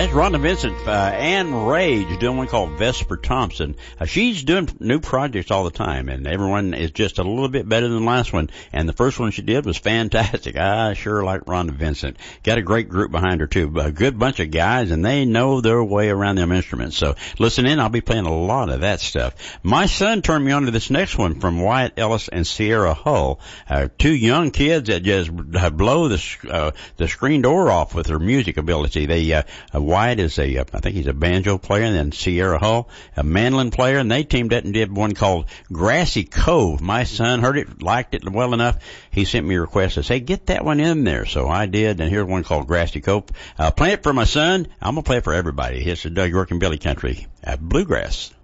That's Rhonda Vincent, Ann Rage doing one called Vesper Thompson. She's doing new projects all the time, and everyone is just a little bit better than the last one. And the first one she did was fantastic. I sure like Rhonda Vincent. Got a great group behind her too. A good bunch of guys, and they know their way around them instruments. So listen in. I'll be playing a lot of that stuff. My son turned me on to this next one from Wyatt Ellis and Sierra Hull. Two young kids that just blow the screen door off with their music ability. Wyatt is I think he's a banjo player, and then Sierra Hull, a mandolin player, and they teamed up and did one called Grassy Cove. My son heard it, liked it well enough. He sent me a request to say, get that one in there. So I did, and here's one called Grassy Cove. Playing it for my son. I'm going to play it for everybody. It's the Doug York and Billy Country, bluegrass.